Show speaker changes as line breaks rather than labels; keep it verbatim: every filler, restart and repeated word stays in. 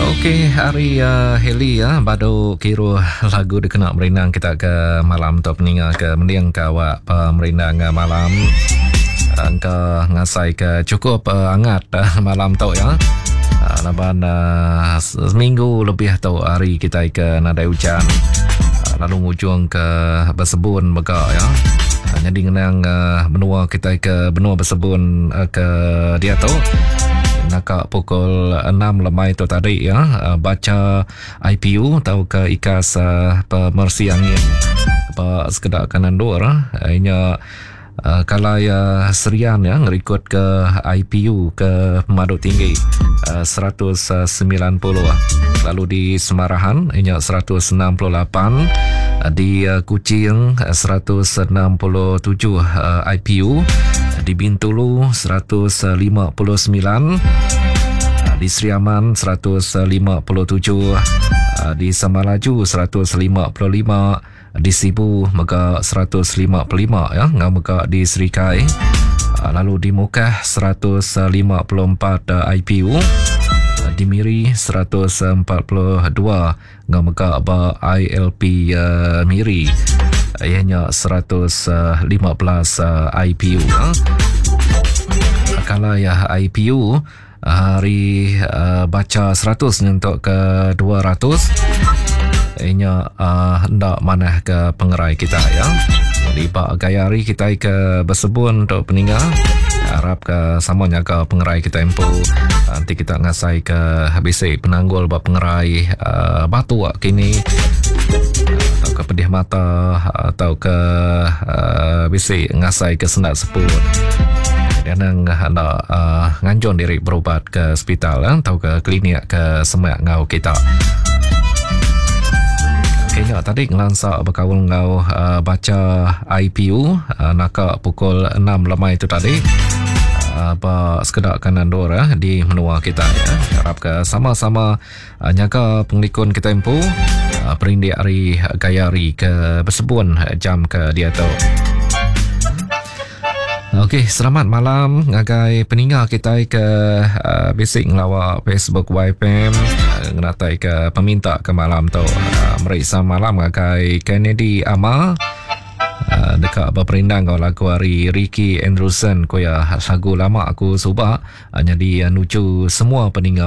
Okey, hari uh, Heli ya, baru kira lagu dikenal merenang kita ke malam tu peninga ke mendiang ke awak uh, merenang uh, malam angka ngasai ke cukup uh, hangat uh, malam tu ya. Uh, laban uh, seminggu lebih tu hari kita ke nadai hujan. Uh, lalu ngujung ke Bersebun Mega ya. Uh, jadi ngenang uh, benua kita ke benua Bersebun uh, ke dia tu. Nak pukul enam lemai tu tadi ya, uh, baca I P U tahu ke ikas uh, pemersi angin apa sekedar kanan dua inya uh, kalau ya serian ya ngerikut ke I P U ke Pemadu Tinggi uh, seratus sembilan puluh, lalu di Semarahan inya seratus enam puluh lapan, uh, di uh, Kuching uh, seratus enam puluh tujuh uh, I P U, di Bintulu seratus lima puluh sembilan, di Sri Aman seratus lima puluh tujuh, di Samalaju seratus lima puluh lima, di Sibu Mega seratus lima puluh lima ya, ngau Mega di Serikai, lalu di Mukah seratus lima puluh empat I P U, di Miri seratus empat puluh dua, ngau Mega ba I L P uh, Miri ianya seratus lima belas uh, I P U ya. Kalau ya I P U hari uh, baca seratus untuk ke dua ratus ianya uh, hendak mana ke pengerai kita ya. Jadi pak gaya hari kita ke Bersebun untuk peninggal, harap ke samanya ke pengerai kita empu. Nanti kita ngasai ke bisik penanggul bab pengerai uh, batu kini, atau ke pedih mata, atau ke uh, bisik ngasai ke sendak seput. Dan nak uh, nganjon diri berubat ke hospital atau ke klinik ke semak ngau kita. Kayaknya tadi ngelansak berkawal ngau uh, baca I P U uh, nak pukul enam lemai itu tadi. Apa sekedar kanan dora di menua kita ya. Harap ke sama-sama uh, nyaga penglikun kita empu uh, perindik hari gayari ke Bersebun jam ke dia tu. Okey, selamat malam ngagai peninggal kita ke uh, basic ngelawak Facebook Y P M uh, ngenatai ke peminta ke malam tu uh, meriksa malam ngagai Kennedy Amal uh, dekat berperindang kau lagu hari Ricky Andrewson ko ya lagu lama aku suka uh, jadi uh, nuju semua peninggal